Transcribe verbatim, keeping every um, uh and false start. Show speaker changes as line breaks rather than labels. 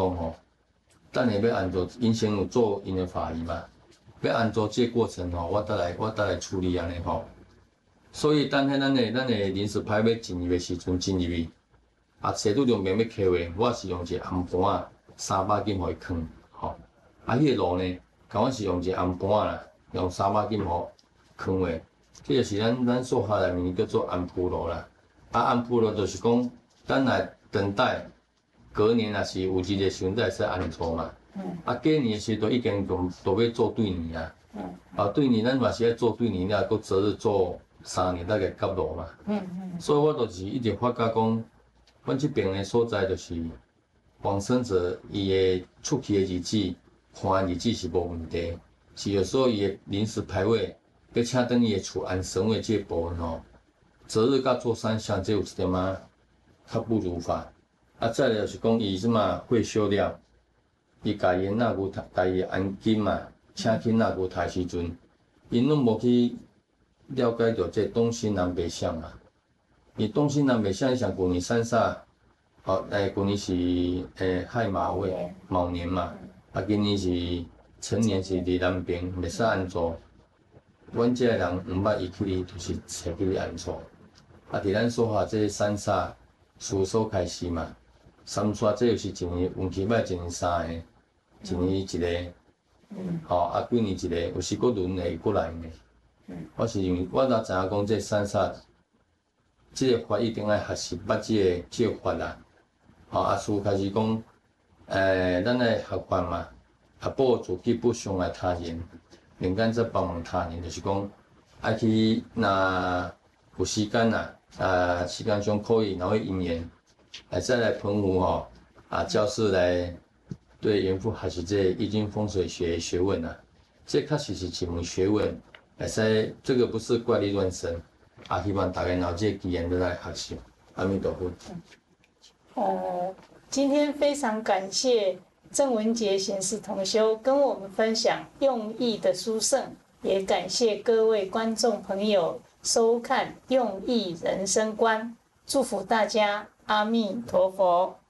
讲吼，等下要安怎，因先有做因的法仪嘛，要安怎这过程吼，我再来我再来处理安尼吼。所以等下咱的咱的临时牌要进入的时阵进入去，啊，写拄着面要刻画，我是用一个红盘啊，三百斤互伊藏，吼。啊，迄个路呢，甲我是用一个红盘啦，用三百斤互藏的，这就是咱咱数学内面叫做安铺路啦。啊，安铺路就是讲，咱来等待隔年若是有一个时阵才会使安做嘛。嗯。啊，隔年的时阵已经都都要做对年啊。嗯。啊，对年咱嘛是要做对年了，搁择日做三年，大概夹路嘛。嗯嗯。所以我就是一直发觉讲，阮这边的所在就是往生者伊的出去的日子，看的日子是无问题，是有时候伊的临时牌位要请等伊的厝安神位这部分吼，择日甲做三项这有一点仔较不如法。啊，再来就是讲伊什么会修了，伊家己纳牛家己安金嘛，请去纳牛台时阵，因拢无去了解到这东西南北向嘛。伊东西南北向像旧年三煞，哦，诶，旧年是诶亥马月卯年嘛，啊，今年是辰年是伫南边，袂使安做。阮这个人毋捌伊去哩，就是找去哩安做。啊，伫咱所下这三煞事所开始嘛。三煞这就是一年运气歹，一年三个，一年一个，嗯，吼、哦、啊，几年一个，有时佫轮回过来呢。嗯，我是因为我若知影讲这三煞，这个法一定爱学习捌这个这个法啦。吼、哦、啊，师开始讲，诶、呃，咱来学法嘛，啊，保自己不伤害他人，另间则帮忙他人，就是讲爱去若有时间啦，啊，时间上可以，然后因缘。来再来澎湖吼啊，教室来对严复学习这易经风水学学问啊，这确实是一门学问。来使这个不是怪力乱神啊，希望大家脑这个机缘都来学习。阿弥陀佛。
呃，今天非常感谢郑文杰贤士同修跟我们分享用意的殊胜，也感谢各位观众朋友收看《用意人生观》，祝福大家。阿弥陀佛。